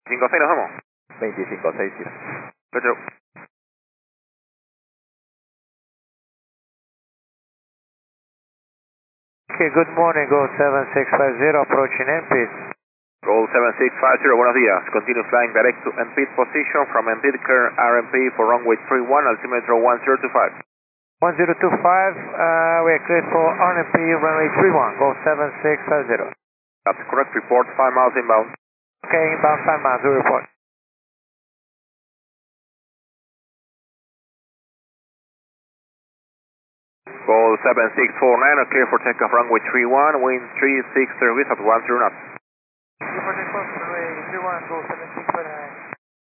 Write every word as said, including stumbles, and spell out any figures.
cinco seis, nos vemos. veinticinco sesenta. Chau, chau. Okay, good morning, Go seven six five zero, approaching M P. Goal seven six five zero, buenos días. Continue flying direct to M P position from M P current R M P for runway three one, altimeter one zero two five. one zero two five, uh, we are cleared for R M P runway three one, Go seven six five zero. That's correct, report five miles inbound. Okay, inbound five miles, we report. Goal seven six four nine, clear for takeoff runway three one, wind three six service at one zero knots. Clear for takeoff runway three one, Go seven six four nine.